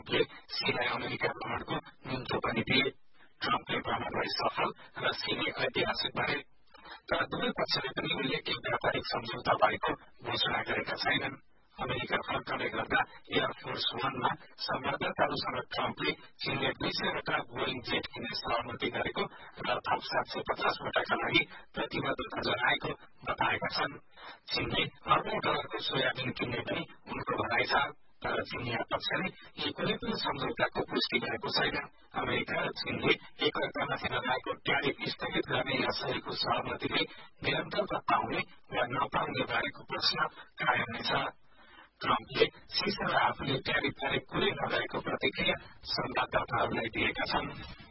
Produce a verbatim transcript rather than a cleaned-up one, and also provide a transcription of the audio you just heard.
ट्रम्पले सीलाई America भ्रमणको निम्तो पनि दिए। ट्रम्पले भ्रमणलाई सफल र सीले ऐतिहासिक भने। तर दुवै पक्षले पनि उल्लेख्य व्यापारिक सम्झौता भएको घोषणा गरेका छैनन्। अमेरिका फर्कने गर्दा एयरफोर्स वानमा संवाददाताहरूसँग ट्रम्पले चीनले दुई सयवटा बोइङ जेट किन्ने सहमति गरेको र थप सात सय पचासवटाका लागि प्रतिबद्धता जनाएको बताएका छन्। चीनले अर्बौं डलरको सोयाबिन किन्ने पनि उनको भनाइ छ। तर चीनिया पक्षले यी कुनै पनि सम्झौताको पुष्टि गरेको छैन। अमेरिका र चीनले एकअर्कामाथि लगाएको ट्यारिफ स्थगित गर्ने या सहीको सहमतिले निरन्तरता पाउने वा नपाउने बारेको प्रश्न कायम नै छ। ट्रम्पले शीर्ष आफूले ट्यारिफ बारे कुरै नगरेको प्रतिक्रिया संवाददाताहरूलाई दिएका छन्।